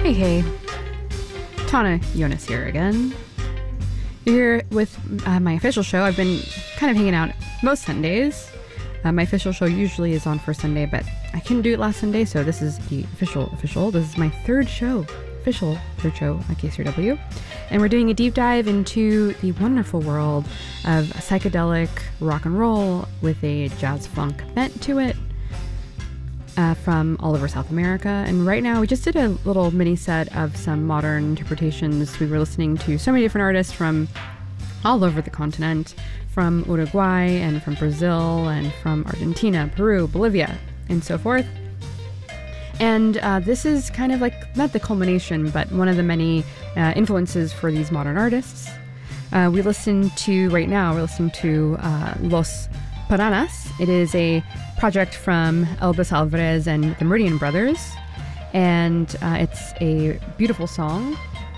Hey, Tana Jonas here again. You're here with my official show. I've been kind of hanging out most Sundays. My official show usually is on first Sunday, but I couldn't do it last Sunday, so this is the official. This is my official third show on KCRW. And we're doing a deep dive into the wonderful world of psychedelic rock and roll with a jazz funk bent to it. From all over South America. And right now we just did a little mini set of some modern interpretations. We were listening to so many different artists from all over the continent, from Uruguay and from Brazil and from Argentina, Peru, Bolivia, and so forth. And this is kind of like, not the culmination, but one of the many influences for these modern artists. We're listening to Los Paranas. It is a project from Elvis Alvarez and the Meridian Brothers, and it's a beautiful song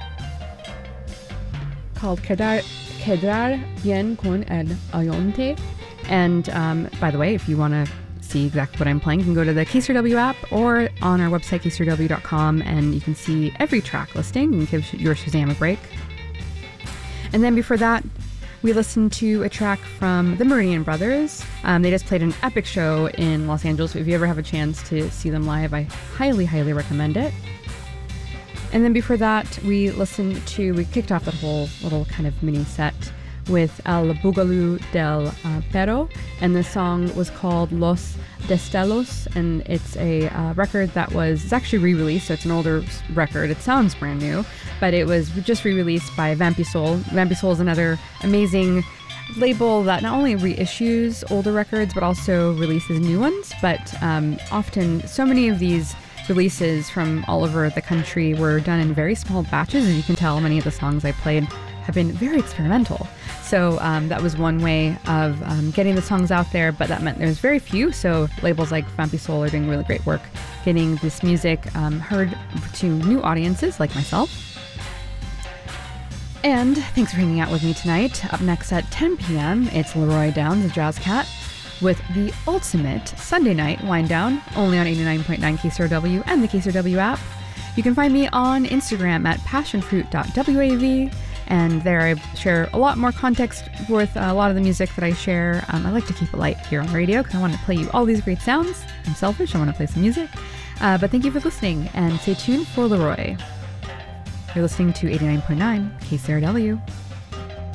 called Quedar Bien con el Oyente. And by the way, if you want to see exactly what I'm playing, you can go to the KCRW app or on our website kcrw.com, and you can see every track listing and give your Shazam a break. And then before that, we listened to a track from the Meridian Brothers. They just played an epic show in Los Angeles. If you ever have a chance to see them live, I highly, highly recommend it. And then before that, we kicked off that whole little kind of mini set with El Boogaloo del Perro, and the song was called Los Destellos, and it's a record it's actually re-released, so it's an older record. It sounds brand new, but it was just re-released by Vampisol. Vampisol is another amazing label that not only reissues older records, but also releases new ones. But often, so many of these releases from all over the country were done in very small batches. As you can tell, many of the songs I played have been very experimental. So that was one way of getting the songs out there, but that meant there's very few. So labels like Vampisol are doing really great work getting this music heard to new audiences like myself. And thanks for hanging out with me tonight. Up next at 10 p.m., it's Leroy Downs, the Jazz Cat, with the ultimate Sunday night wind down, only on 89.9 KCRW and the KCRW app. You can find me on Instagram at passionfruit.wav, and there I share a lot more context with a lot of the music that I share. I like to keep it light here on radio because I want to play you all these great sounds. I'm selfish, I want to play some music. But thank you for listening, and stay tuned for Leroy. You're listening to 89.9 KCRW.